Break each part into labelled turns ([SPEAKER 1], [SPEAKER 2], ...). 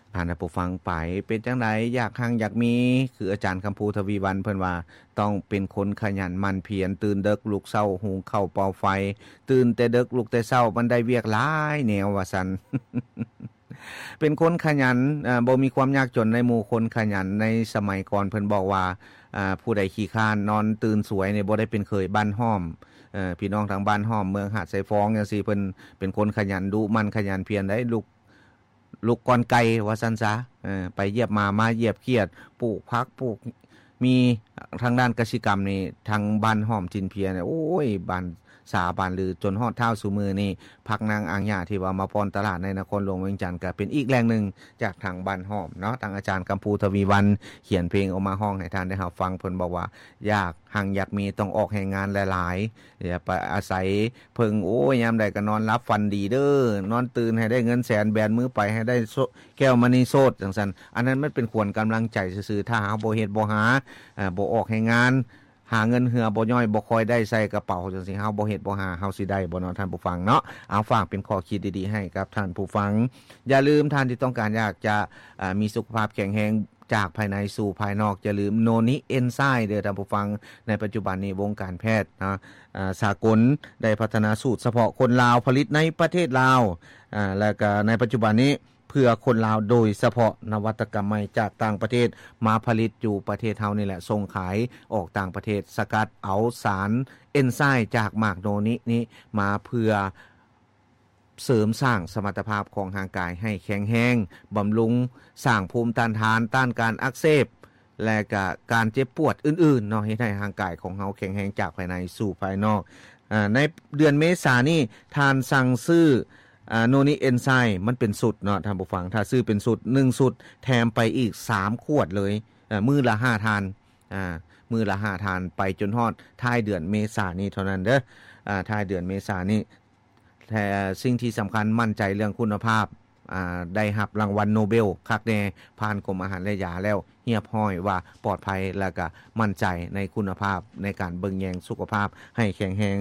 [SPEAKER 1] ท่านผู้ฟังไปเป็นจังได๋อยากอยากมีคืออาจารย์คำภูทวีวรรณเพิ่นว่าต้องเป็นคนขยันหมั่นเพียรตื่นดึกลุกเช้าหุงข้าวเป่าไฟตื่นแต่ดึกลุกแต่เช้ามันได้เวียกหลายแนวว่าซั่น เป็นคนขยันบ่มีความยากจนในหมู่คนขยันในสมัยก่อนเพิ่นบอกว่าผู้ใดขี้คร้านนอนตื่นสวยนี่บ่ได้เป็นเคยบ้านห้อมพี่น้องทางบ้านห้อมเมืองหาดไสฟองจังซี่เพิ่นเป็นคนขยันดุมันขยันเพียรได้ลูกก่อนไก่ว่าซั่นซะไปเหยียบมาเหยียบเขียดปลูกผักปลูกมีทางด้านกสิกรรมนี่ทางบ้านห้อมจินเพียเนี่ยโอ้ยบ้านสาบ้านลือจนฮอดเท้าสู่มือนี่ผักนางอ่างหญ้าที่ว่ามาปอนตลาดในนครหลวงเวียงจันทน์ก็เป็นอีกแหล่งนึงจากทางบ้านห้อมเนาะทางอาจารย์กัมพูทวีวรรณเขียนเพลงออกมาร้องให้ท่านได้รับฟังเพิ่นบอกว่าอยากมีต้องออกแห่งงานหลายๆอย่าไปอาศัยเพิ่งโอ้ยยามใดก็นอนหลับฝันดีเด้อนอนตื่นให้ได้เงินแสนแบนมือไปให้ได้แก้วมณีโสดจังซั่นอันนั้นมันเป็นควรกำลังใจซื่อๆถ้าหาบ่เฮ็ดบ่หาบ่ออกแห่งงานหาเงินเหือบ่ย่อยบ่ค่อยได้ใส่กระเป๋าจังซี่เฮาบ่เฮ็ดบ่หาเฮาสิได้บ่เนาะท่านผู้ฟังเนาะเอาฝากเป็นข้อคิดดีๆให้กับท่านผู้ฟังอย่าลืมท่านที่ต้องการอยากจะมีสุขภาพแข็งแรงจากภายในสู่ภายนอกอย่าลืมโนนิเอนไซม์เด้อท่านผู้ฟังในปัจจุบันนี้วงการแพทย์นะสากลได้พัฒนาสูตรเฉพาะคนลาวผลิตในประเทศลาวแล้วก็ในปัจจุบันนี้เพื่อคนลาวโดยเฉพาะนวัตกรรมใหม่จากต่างประเทศมาผลิตอยู่ประเทศเฮานี่แหละส่งขายออกต่างประเทศสกัดเอาสารเอนไซม์จากหมากโนนินี้มาเพื่อเสริมสร้างสมรรถภาพของร่างกายให้แข็งแรงบำรุงสร้างภูมิต้านทานต้านการอักเสบและก็การเจ็บปวดอื่นๆเนาะให้ร่างกายของเฮาแข็งแรงจากภายในสู่ภายนอกในเดือนเมษายนนี้ทานสั่งซื้อโนนิเอนไซม์มันเป็นสุดเนาะท่านผู้ฟังถ้าซื้อเป็นสุด1สุดแถมไปอีก3ขวดเลยมื้อละ5ทานมื้อละ5ทานไปจนฮอดท้ายเดือนเมษายนนี้เท่านั้นเด้อท้ายเดือนเมษายนนี้แต่สิ่งที่สำคัญมั่นใจเรื่องคุณภาพได้รับรางวัลโนเบลคักแน่ผ่านกรมอาหารและยาแล้วเฮียบห้อยว่าปลอดภัยและก็มั่นใจในคุณภาพในการเบิ่งแยงสุขภาพให้แข็งแรง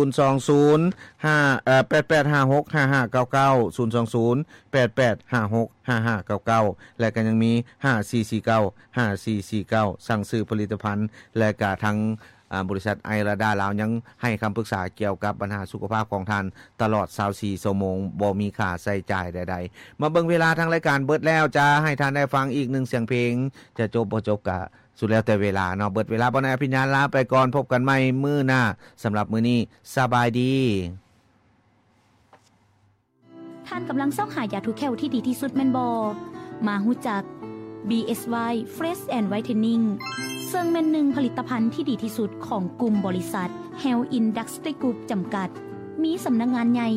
[SPEAKER 1] 020-88565599 และก็ยังมี5449สั่งซื้อผลิตภัณฑ์และก็ทั้งบริษัทไอราดาลาวยังให้คำปรึกษาเกี่ยวกับปัญหาสุขภาพของท่านตลอด24ชั่วโมงบ่มีค่าใช้จ่ายใดๆมาเบิ่งเวลาทางรายการเบิดแล้วจะให้ท่านได้ฟังอีก1เสียงเพลงจะจบบ่จบก็สุดแล้วแต่เวลาเนาะเบิดเวลาบ่นายอภิญญาลาไปก่อนพบกันใหม่มื้อหน้าสำหรับมื้อนี้สบายดี
[SPEAKER 2] ท่านกำลังซอกหายาทุแคลที่ดีที่สุดแม่นบ่มาฮู้จัก BSY Fresh and Whitening ซึ่งเป็นหนึ่งผลิตภัณฑ์ที่ดีที่สุดของกลุ่มบริษัท Health Industry Group จำกัดมีสำนักงานใหญ่